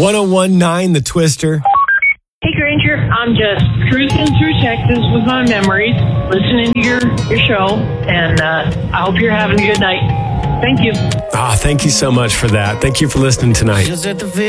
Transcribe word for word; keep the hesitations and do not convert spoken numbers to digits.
one oh one point nine The Twister. Hey, Granger, I'm just cruising through Texas with my memories, listening to your, your show, and uh, I hope you're having a good night. Thank you. Ah, thank you so much for that. Thank you for listening tonight.